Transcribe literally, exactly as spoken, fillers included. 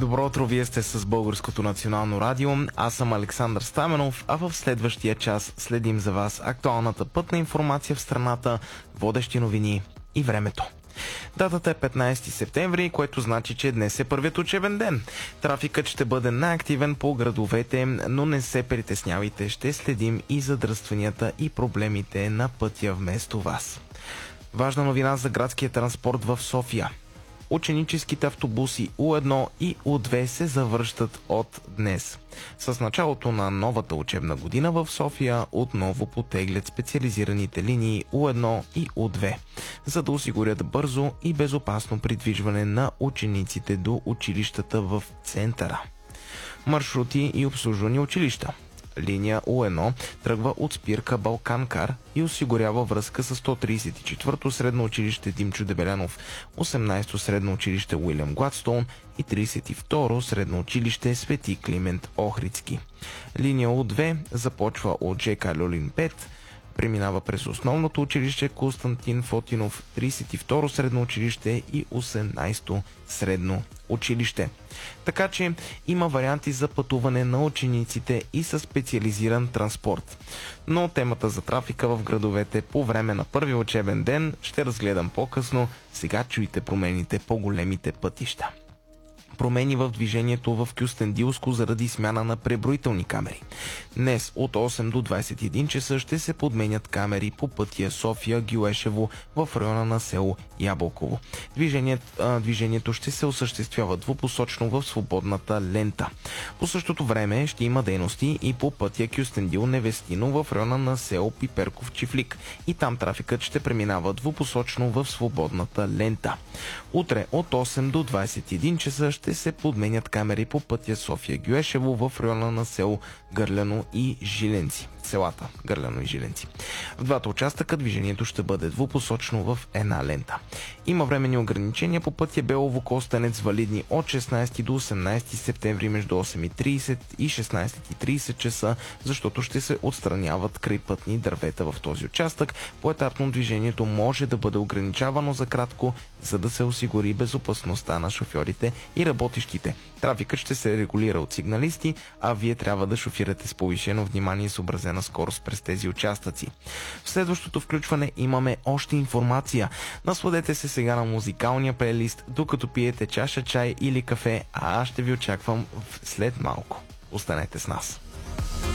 Добро утро, вие сте с Българското национално радио. Аз съм Александър Стаменов, а в следващия час следим за вас актуалната пътна информация в страната, водещи новини и времето. Датата е петнайсети септември, което значи, че днес е първият учебен ден. Трафикът ще бъде най-активен по градовете, но не се притеснявайте, ще следим и задръстванията и проблемите на пътя вместо вас. Важна новина за градския транспорт в София. Ученическите автобуси У едно и У две се завръщат от днес. С началото на новата учебна година в София отново потеглят специализираните линии У едно и У две, за да осигурят бързо и безопасно придвижване на учениците до училищата в центъра. Маршрути и обслужвани училища. Линия У едно тръгва от спирка Балканкар и осигурява връзка с сто трийсет и четвърто средно училище Димчо Дебелянов, осемнайсето средно училище Уилям Гладстоун и трийсет и второ средно училище Свети Климент Охридски. Линия У две започва от ЖК Люлин пет, преминава през основното училище Константин Фотинов, трийсет и второ средно училище и осемнайсето средно училище. Така че има варианти за пътуване на учениците и със специализиран транспорт. Но темата за трафика в градовете по време на първи учебен ден ще разгледам по-късно. Сега чуйте промените по големите пътища. Промени в движението в Кюстендилско заради смяна на преброителни камери. Днес от осем до двайсет и един часа ще се подменят камери по пътя София-Гюешево в района на село Ябълково. Движението, движението ще се осъществява двупосочно в свободната лента. По същото време ще има дейности и по пътя Кюстендил-Невестино в района на село Пиперков-Чифлик и там трафикът ще преминава двупосочно в свободната лента. Утре от осем до двайсет и един часа ще се подменят камери по пътя София-Гюешево в района на село Гърляно и Жиленци. Селата Гърляно и Жиленци. В двата участъка движението ще бъде двупосочно в една лента. Има временни ограничения по пътя Белово-Костенец, валидни от шестнайсети до осемнайсети септември между осем и трийсет и шестнайсет и трийсет часа, защото ще се отстраняват крайпътни дървета в този участък. Поетапно движението може да бъде ограничавано за кратко, за да се осигури безопасността на шофьорите и работещите. Трафикът ще се регулира от сигналисти, а вие трябва да шофирате с повишено внимание и съобразена скорост през тези участъци. В следващото включване имаме още информация. Насладете се сега на музикалния плейлист, докато пиете чаша чай или кафе, а аз ще ви очаквам след малко. Останете с нас.